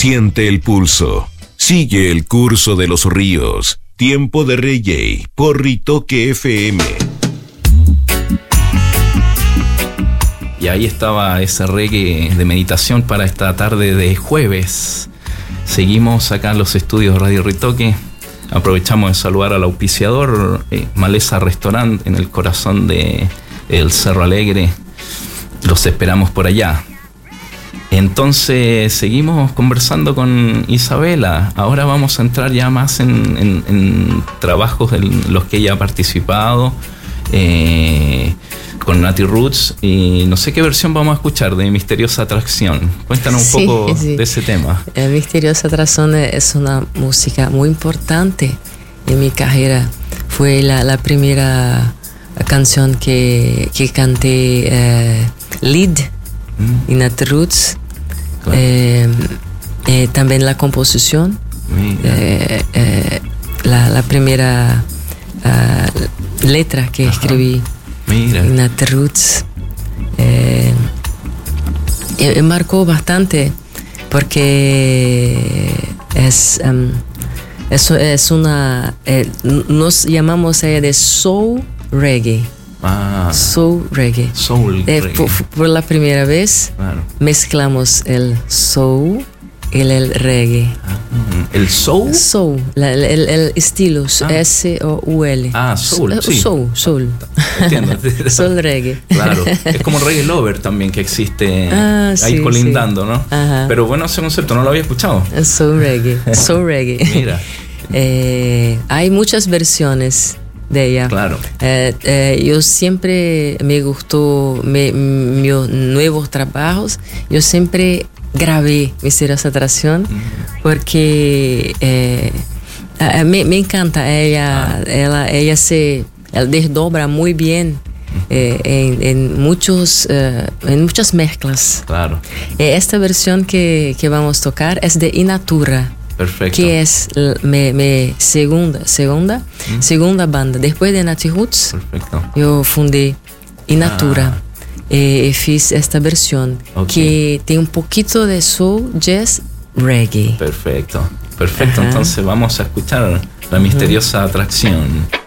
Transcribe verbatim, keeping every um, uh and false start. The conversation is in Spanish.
Siente el pulso. Sigue el curso de los ríos. Tiempo de reggae por Ritoque F M. Y ahí estaba ese reggae de meditación para esta tarde de jueves. Seguimos acá en los estudios de Radio Ritoque. Aprovechamos de saludar al auspiciador, eh, Maleza Restaurant, en el corazón de el Cerro Alegre. Los esperamos por allá. Entonces seguimos conversando con Isabela. Ahora vamos a entrar ya más en, en, en trabajos en los que ella ha participado, eh, con Nati Roots, y no sé qué versión vamos a escuchar de Misteriosa Atracción. Cuéntanos un sí, poco sí. de ese tema. Eh, Misteriosa Atracción es una música muy importante en mi carrera. Fue la, la primera canción que, que canté eh, lead mm. en Nati Roots. Claro. Eh, eh, también la composición. Eh, eh, la, la primera uh, letra que Ajá. escribí. Mira. En Nati Roots. Eh, eh, marcó bastante porque es, um, es, es una. Eh, nos llamamos ella de soul reggae. Ah, soul reggae. Soul eh, reggae. Por, por la primera vez claro. mezclamos el soul y el reggae. ¿El soul? Soul, la, el, el, el estilo, ah. S O U L. Ah, soul, sí. Soul, soul. Entiendo. Soul reggae. Claro, es como reggae lover también que existe ah, ahí sí, colindando, sí. ¿no? Ajá. Pero bueno, ese concepto no lo había escuchado. Soul reggae, soul reggae. Mira. Eh, hay muchas versiones de ella. Claro. Eh, eh, yo siempre me gustó me, mis nuevos trabajos. Yo siempre grabé Misteriosa Atracción mm. porque eh, me, me encanta ella, ah. ella, ella se ella desdobra muy bien eh, en, en muchos eh, en muchas mezclas. Claro. Eh, esta versión que, que vamos a tocar es de Inatura. Perfecto. Que es mi, mi segunda, segunda, ¿Mm? segunda banda. Después de Nati Roots, Perfecto. yo fundé Inatura. Ah. E fiz esta versión okay. que tem um poquito de soul, jazz, reggae. Perfecto, perfecto. Ajá. Entonces vamos a escuchar la misteriosa uh-huh. atracción.